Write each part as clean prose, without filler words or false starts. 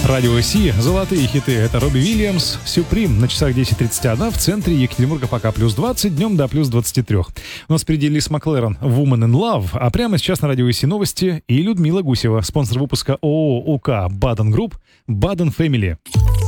Радио Си, золотые хиты. Это Робби Уильямс, Сюприм. На часах 10:31 в центре Екатеринбурга пока плюс 20, днем до плюс 23. У нас впереди Лиз Маклэрон, Woman in Love. А прямо сейчас на Радио Си новости и Людмила Гусева, спонсор выпуска ООО УК Baden Group, Baden Family.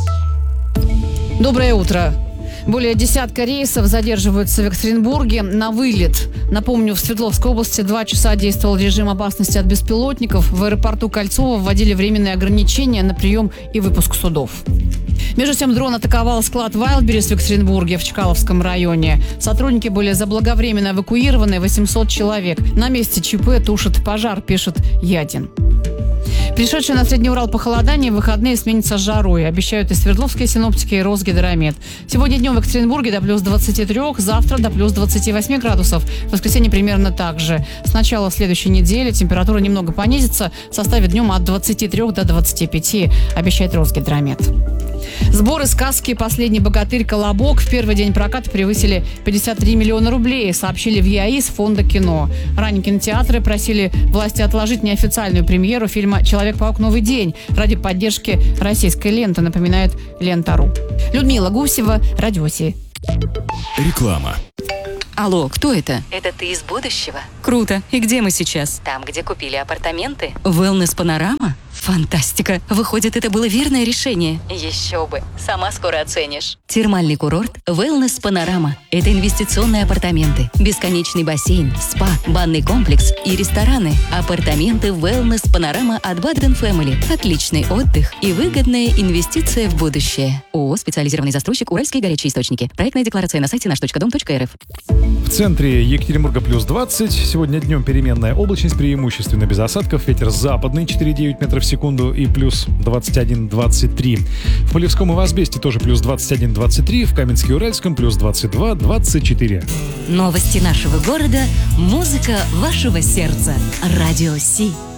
Доброе утро. Более десятка рейсов задерживаются в Екатеринбурге на вылет. Напомню, в Свердловской области 2 часа действовал режим опасности от беспилотников. В аэропорту Кольцово вводили временные ограничения на прием и выпуск судов. Между тем, дрон атаковал склад Wildberries в Екатеринбурге, в Чкаловском районе. Сотрудники были заблаговременно эвакуированы, 800 человек. На месте ЧП тушит пожар, пишет Ядин. Пришедшее на Средний Урал похолодание в выходные сменится жарой, обещают и свердловские синоптики, и Росгидромет. Сегодня днем в Екатеринбурге до плюс 23, завтра до плюс 28 градусов. В воскресенье примерно так же. С начала следующей недели температура немного понизится, составит днем от 23 до 25, обещает Росгидромет. Сборы сказки «Последний богатырь. Колобок» в первый день проката превысили 53 миллиона рублей, сообщили в ЕАИ с фонда кино. Ранее кинотеатры просили власти отложить неофициальную премьеру фильма «Человек-паук. Новый день» ради поддержки российской ленты, напоминает Лента.ру. Людмила Гусева, Радио Си. Реклама. Алло, кто это? Это ты из будущего? Круто. И где мы сейчас? Там, где купили апартаменты. Wellness Панорама? Фантастика. Выходит, это было верное решение. Еще бы. Сама скоро оценишь. Термальный курорт Wellness Панорама. Это инвестиционные апартаменты, бесконечный бассейн, спа, банный комплекс и рестораны. Апартаменты Wellness Панорама от Baden Family. Отличный отдых и выгодная инвестиция в будущее. ООО «Специализированный застройщик Уральские горячие источники». Проектная декларация на сайте наш.дом.рф. В центре Екатеринбурга плюс 20. Сегодня днем переменная облачность, преимущественно без осадков. Ветер западный 4,9 метров в секунду и плюс 21-23. В Полевском и в Асбесте тоже плюс 21-23. В Каменске-Уральском плюс 22-24. Новости нашего города, музыка вашего сердца. Радио Си.